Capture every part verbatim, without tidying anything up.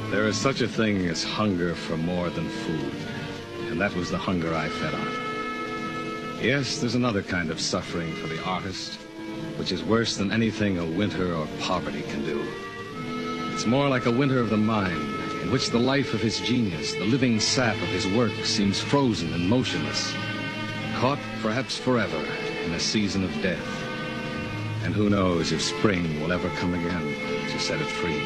There is such a thing as hunger for more than food, and that was the hunger I fed on. Yes, there's another kind of suffering for the artist, which is worse than anything a winter or poverty can do. It's more like a winter of the mind, in which the life of his genius, the living sap of his work, seems frozen and motionless, caught perhaps forever in a season of death. And who knows if spring will ever come again to set it free.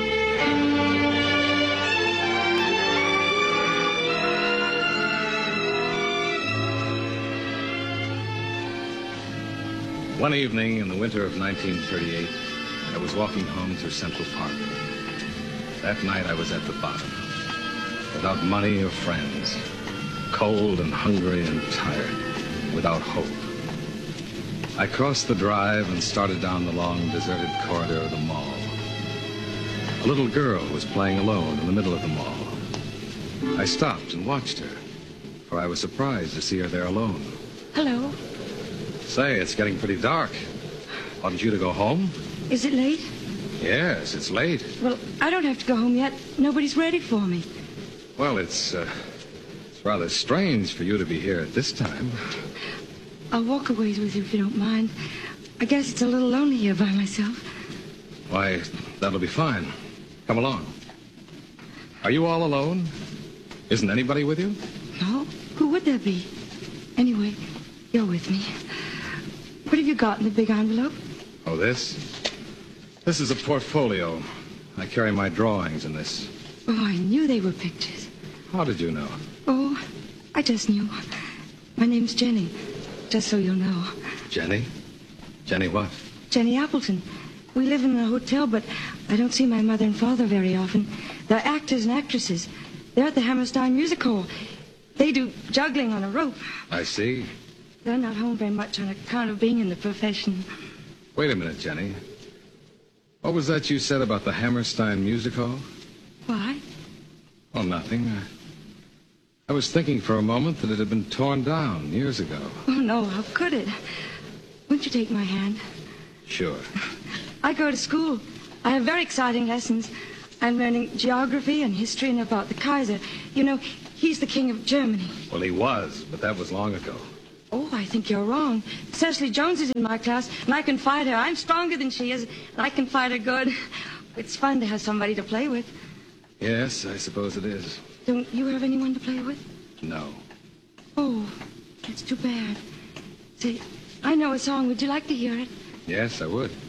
One evening in the winter of nineteen thirty-eight, I was walking home through Central Park. That night I was at the bottom, without money or friends, cold and hungry and tired, without hope. I crossed the drive and started down the long, deserted corridor of the mall. A little girl was playing alone in the middle of the mall. I stopped and watched her, for I was surprised to see her there alone. Hello. Say, it's getting pretty dark. Oughtn't you to go home? Is it late? Yes, it's late. Well, I don't have to go home yet. Nobody's ready for me. Well, it's, uh, it's rather strange for you to be here at this time. I'll walk a ways with you if you don't mind. I guess it's a little lonely here by myself. Why, that'll be fine. Come along. Are you all alone? Isn't anybody with you? No. Who would there be? Anyway, you're with me. What have you got in the big envelope? Oh, this? This is a portfolio. I carry my drawings in this. Oh, I knew they were pictures. How did you know? Oh, I just knew. My name's Jenny, just so you'll know. Jenny? Jenny what? Jenny Appleton. We live in a hotel, but I don't see my mother and father very often. They're actors and actresses. They're at the Hammerstein Music Hall. They do juggling on a rope. I see. They're not home very much on account of being in the profession. Wait a minute, Jenny. What was that you said about the Hammerstein Music Hall? Why? Oh, nothing. I, I was thinking for a moment that it had been torn down years ago. Oh, no, how could it? Won't you take my hand? Sure. I go to school. I have very exciting lessons. I'm learning geography and history and about the Kaiser. You know, he's the king of Germany. Well, he was, but that was long ago. Oh, I think you're wrong. Cecily Jones is in my class, and I can fight her. I'm stronger than she is, and I can fight her good. It's fun to have somebody to play with. Yes, I suppose it is. Don't you have anyone to play with? No. Oh, that's too bad. Say, I know a song. Would you like to hear it? Yes, I would.